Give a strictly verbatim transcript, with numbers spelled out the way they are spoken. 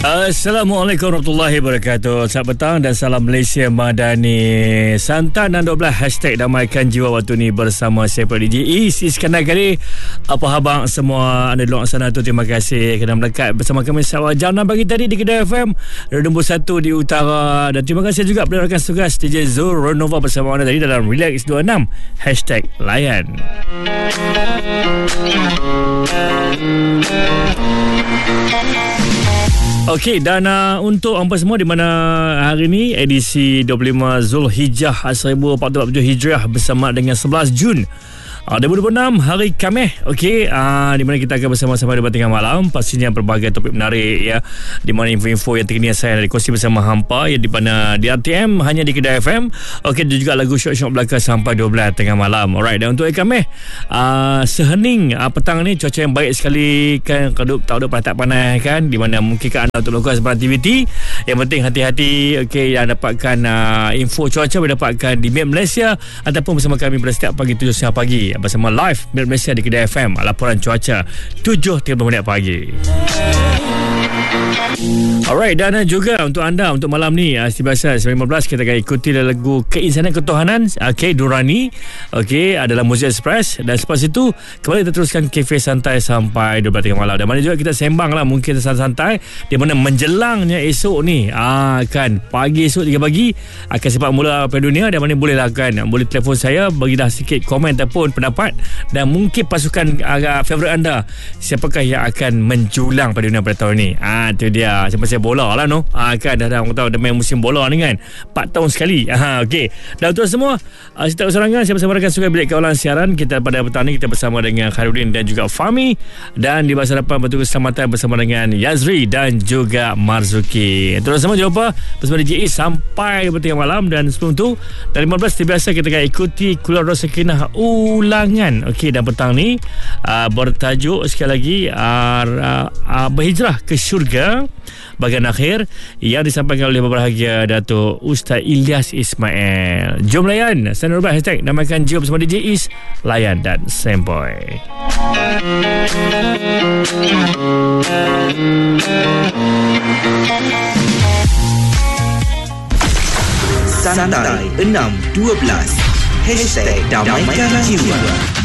Assalamualaikum warahmatullahi wabarakatuh. Selamat petang dan salam Malaysia Madani. Santan enam dua belas hashtag damaikan jiwa waktu ni bersama saya Pak D J Is Iskandar Kali. Apa khabar semua anda di luar sana tu? Terima kasih kerana melekat bersama kami sawah jam enam pagi tadi di Kedah F M nombor satu di utara. Dan terima kasih juga kepada rakan tugas D J Zul Renova bersama anda tadi dalam Relax dua puluh enam hashtag layan. Okey, dan uh, untuk hampa semua di mana hari ini edisi dua puluh lima Zulhijjah seribu empat ratus empat puluh tujuh Hijrah bersama dengan sebelas Jun Uh, dua ribu dua puluh enam hari Khamis. Okey, uh, di mana kita akan bersama-sama debat tengah malam, pastinya berbagai topik menarik ya, di mana info-info yang terkini saya ada kongsi bersama hampa ya, di mana di R T M hanya di Kedah F M. Okey, dan juga lagu syok-syok belaka sampai dua belas tengah malam. Alright, dan untuk hari Khamis uh, sehening uh, petang ni cuaca yang baik sekali kan, kaduk tak ada panas-panas kan, di mana mungkin anda untuk melakukan sebarang aktiviti. Yang penting hati-hati. Okey, yang dapatkan uh, info cuaca boleh dapatkan di Map Malaysia ataupun bersama kami pada setiap pagi tujuh siang pagi bersama live Map Malaysia di Kedah F M. Laporan cuaca tujuh tiga puluh minit pagi. Alright, dan juga untuk anda untuk malam ni seperti biasa sembilan lima belas kita akan ikuti lagu Keinsanan Ketuhanan, okay, Durani, okay, adalah Muzik Express. Dan selepas itu kembali kita teruskan Cafe Santai sampai dua belas tengah malam. Dan mana juga kita sembang lah mungkin santai-santai, di mana menjelangnya esok ni ah, kan pagi esok tiga pagi akan sepak mula Piala Dunia. Dan mana boleh lah kan, boleh telefon saya bagi dah sikit komen ataupun pendapat dan mungkin pasukan uh, favourite anda siapakah yang akan menjulang Piala Dunia pada tahun ni. Ah, tu dia siapa saya bola lah no. Ah, kan dah dah orang tahu dah main musim bola ni kan, empat tahun sekali. Ah, okey. Dan untuk semua uh, setiap serangan saya bersama rakan suka bilik kawalan siaran kita pada petang ni, kita bersama dengan Khairuddin dan juga Fahmi, dan di masa depan petugas keselamatan bersama dengan Yazri dan juga Marzuki. Terus semua jangan lupa bersama D J Is sampai bertengah malam. Dan sebelum tu dari lima belas seperti biasa kita akan ikuti Keluarga Sakinah ulangan. Okey, dan petang ni uh, bertajuk sekali lagi uh, uh, uh, berhijrah ke syurga bagian akhir yang disampaikan oleh berbahagia Datuk Ustaz Ilyas Ismail. Jom layan Sanur Bai hashtag namakan jiwa bersama D J Is, layan dan semboy. Santai enam dua belas hashtag damaikan jiwa.